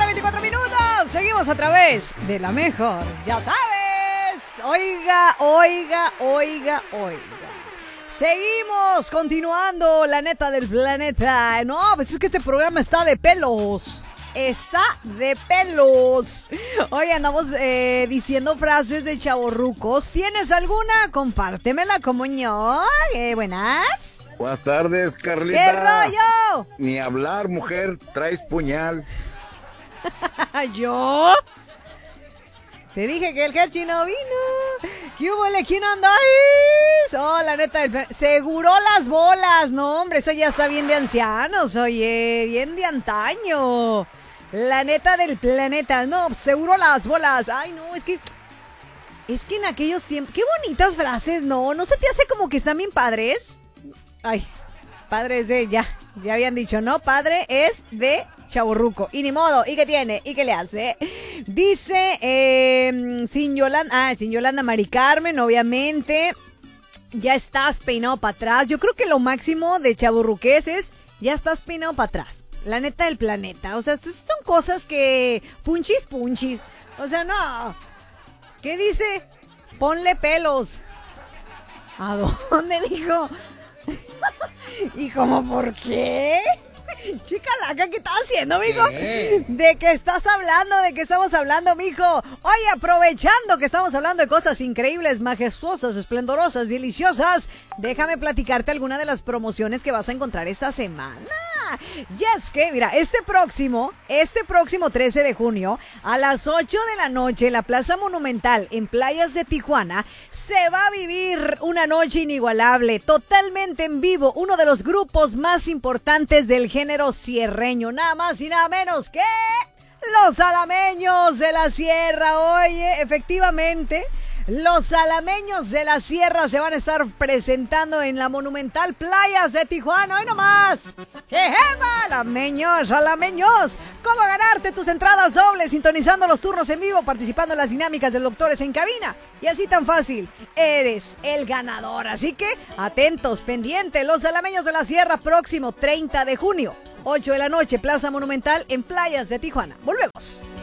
minutos. Seguimos a través de la mejor. Ya sabes. Oiga. Seguimos continuando la neta del planeta. No, pues es que este programa está de pelos. Oye, andamos diciendo frases de chavorrucos. ¿Tienes alguna? Compártemela, como yo. Buenas. Buenas tardes, Carlita. ¿Qué rollo? Ni hablar, mujer, traes puñal. ¿Yo? Te dije que el Herchi no vino. ¿Qué hubo, ¿quién andáis? Oh, la neta del... Seguro las bolas. No, hombre, esa ya está bien de ancianos, oye. Bien de antaño. La neta del planeta. No, seguro las bolas. Ay, no, es que en aquellos tiempos... Qué bonitas frases, ¿no? ¿No se te hace como que están bien padres? Ay, padre es de... Ya habían dicho, ¿no? Padre es de chavorruco. Y ni modo. ¿Y qué tiene? ¿Y qué le hace? Dice, sin Yolanda Mari Carmen, obviamente. Ya estás peinado para atrás. Yo creo que lo máximo de chavorruqués es... Ya estás peinado para atrás. La neta del planeta. O sea, son cosas que... Punchis. O sea, no. ¿Qué dice? Ponle pelos. ¿A dónde, dijo? ¿Y cómo por qué? Chica laca, ¿qué estás haciendo, mijo? ¿De qué estás hablando? ¿De qué estamos hablando, mijo? Oye, aprovechando que estamos hablando de cosas increíbles, majestuosas, esplendorosas, deliciosas, déjame platicarte alguna de las promociones que vas a encontrar esta semana. Y es que, mira, este próximo 13 de junio, a las 8 de la noche, en la Plaza Monumental, en Playas de Tijuana, se va a vivir una noche inigualable, totalmente en vivo, uno de los grupos más importantes del género sierreño, nada más y nada menos que los Alameños de la Sierra. Oye, efectivamente, los Alameños de la Sierra se van a estar presentando en la Monumental Playas de Tijuana. ¡Hoy nomás! ¡Jejema! ¡Alameños! ¿Cómo ganarte tus entradas dobles? Sintonizando los turnos en vivo, participando en las dinámicas de Doctores en Cabina. Y así tan fácil, eres el ganador. Así que, atentos, pendientes. Los Alameños de la Sierra, próximo 30 de junio, 8 de la noche, Plaza Monumental en Playas de Tijuana. Volvemos.